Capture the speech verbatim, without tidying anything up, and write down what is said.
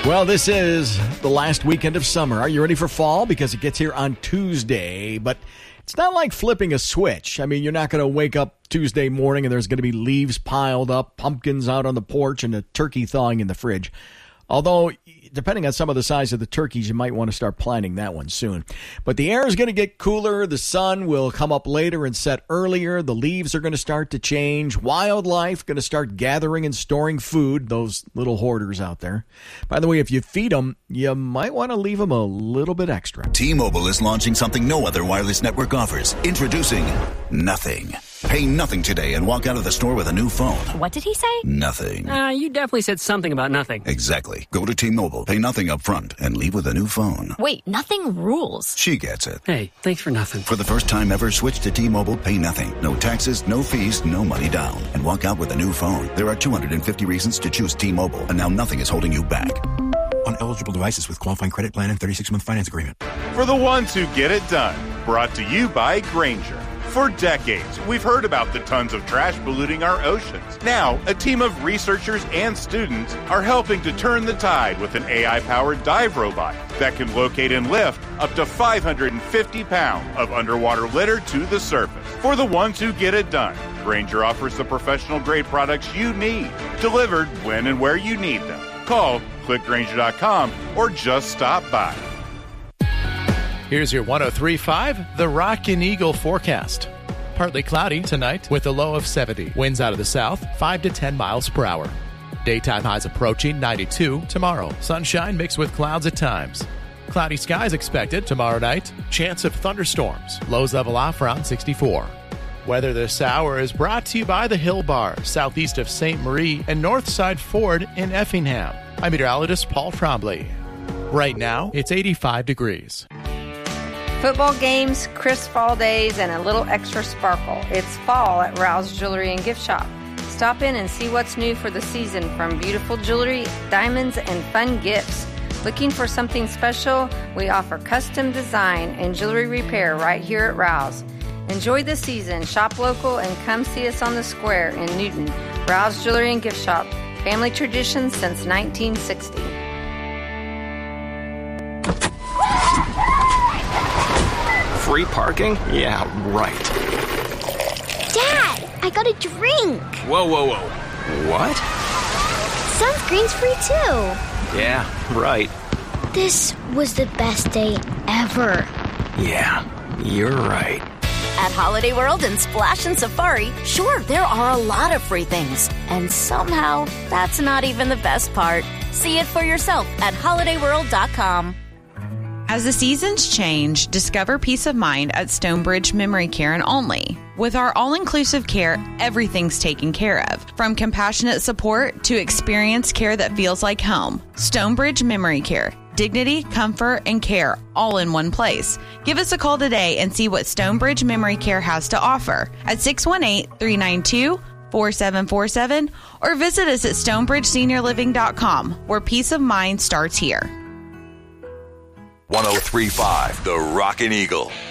Well, this is the last weekend of summer. Are you ready for fall? Because it gets here on Tuesday, but it's not like flipping a switch. I mean, you're not going to wake up Tuesday morning and there's going to be leaves piled up, pumpkins out on the porch, and a turkey thawing in the fridge. Although, depending on some of the size of the turkeys, you might want to start planning that one soon. But the air is going to get cooler. The sun will come up later and set earlier. The leaves are going to start to change. Wildlife going to start gathering and storing food, those little hoarders out there. By the way, if you feed them, you might want to leave them a little bit extra. T-Mobile is launching something no other wireless network offers. Introducing Nothing. Pay nothing today and walk out of the store with a new phone. What did he say? Nothing. Uh, you definitely said something about nothing. Exactly. Go to T-Mobile, pay nothing up front, and leave with a new phone. Wait, nothing rules. She gets it. Hey, thanks for nothing. For the first time ever, switch to T-Mobile, pay nothing. No taxes, no fees, no money down. And walk out with a new phone. There are two hundred fifty reasons to choose T-Mobile, and now nothing is holding you back. On eligible devices with qualifying credit plan and thirty-six month finance agreement. For the ones who get it done. Brought to you by Grainger. For decades, we've heard about the tons of trash polluting our oceans. Now, a team of researchers and students are helping to turn the tide with an A I-powered dive robot that can locate and lift up to five hundred fifty pounds of underwater litter to the surface. For the ones who get it done, Grainger offers the professional-grade products you need, delivered when and where you need them. Call, click Grainger dot com, or just stop by. Here's your one oh three point five, the Rockin' Eagle forecast. Partly cloudy tonight with a low of seventy. Winds out of the south, five to ten miles per hour. Daytime highs approaching ninety-two tomorrow. Sunshine mixed with clouds at times. Cloudy skies expected tomorrow night. Chance of thunderstorms. Lows level off around sixty-four. Weather this hour is brought to you by the Hill Bar, southeast of Saint Marie and Northside Ford in Effingham. I'm meteorologist Paul Trombley. Right now, it's eighty-five degrees. Football games, crisp fall days, and a little extra sparkle. It's fall at Rouse Jewelry and Gift Shop. Stop in and see what's new for the season, from beautiful jewelry, diamonds, and fun gifts. Looking for something special? We offer custom design and jewelry repair right here at Rouse. Enjoy the season, shop local, and come see us on the square in Newton. Rouse Jewelry and Gift Shop. Family tradition since nineteen sixty. Free parking? Yeah, right. Dad, I got a drink. Whoa, whoa, whoa. What? Sunscreen's free too. Yeah, right. This was the best day ever. Yeah, you're right. At Holiday World and Splash and Safari, sure, there are a lot of free things. And somehow, that's not even the best part. See it for yourself at holiday world dot com. As the seasons change, discover peace of mind at Stonebridge Memory Care and Only. With our all-inclusive care, everything's taken care of. From compassionate support to experienced care that feels like home. Stonebridge Memory Care. Dignity, comfort, and care all in one place. Give us a call today and see what Stonebridge Memory Care has to offer at six one eight, three nine two, four seven four seven or visit us at stonebridge senior living dot com, where peace of mind starts here. one oh three point five, The Rockin' Eagle.